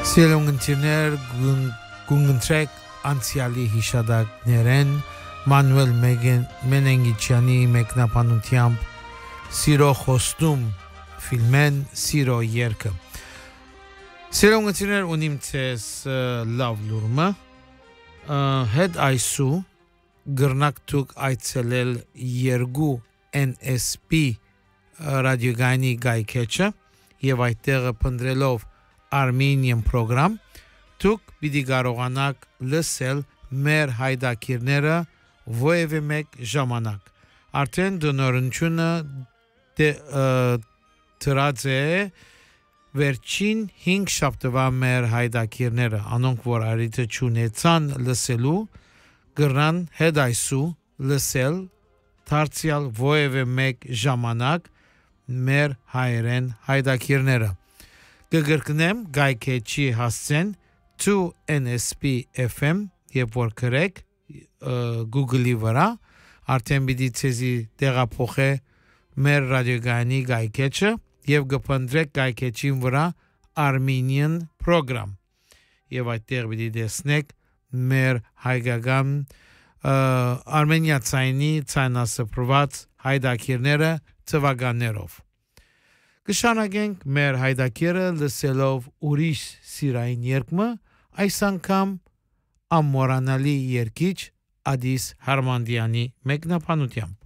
Սիրունգընտիրներ գունգընտրեք անցյալի հիշադակներեն Մանուել Մենենգիչյանի մեկնաբանությամբ Սիրո խոստում ֆիլմեն Սիրո երգը Սիրունգընտիրներ ունիմ ցես լավ լուրմը հետ այսու գրնակ դուք այցելել երկու NSP ռադիոգայանի գայքեչը եւ այդտեղը փնտրելով Armenian program դուք պիտի կարողանաք լսել մեր հայդակիրները ովևէ մեկ ժամանակ արդեն դնորությունը դրած է վերջին 5 շաբթվա մեր հայդակիրները անոնք որ արիթը չունեցան լսելու գրան հետ այսու լսել դարձյալ ովևէ մեկ ժամանակ մեր հայերեն հայդակիրները Գգրկնեմ գայքեչի հասցեն 2NSP FM եւ որ գրեք Google-ի վրա արդեն պիտի ցեզի տեղափոխե մեր ռադիոգայանի գայքեչը եւ գփնտրեք գայքեչին վրա Armenian program եւ այդտեղ պիտի տեսնեք մեր հայկական արմենիացայինի ցանասպրված հայդակիրները ծվականներով Կշանագենք մեր հայդակիրը լսելով ուրիշ սիրային երգմը, այս անգամ ամմորանալի երգիչ Ադիս Հարմանդյանի մեկնաբանությամբ